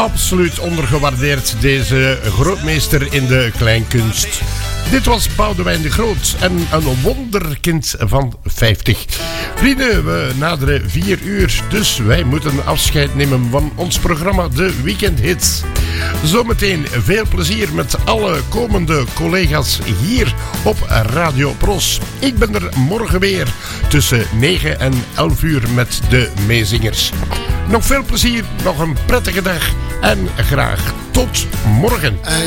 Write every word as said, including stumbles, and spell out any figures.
absoluut ondergewaardeerd, deze grootmeester in de kleinkunst. Dit was Boudewijn de Groot en een wonderkind van vijftig. Vrienden, we naderen vier uur, dus wij moeten afscheid nemen van ons programma De Weekendhits. Zometeen veel plezier met alle komende collega's hier op Radio Pros. Ik ben er morgen weer tussen negen en elf uur met de meezingers. Nog veel plezier, nog een prettige dag en graag tot morgen.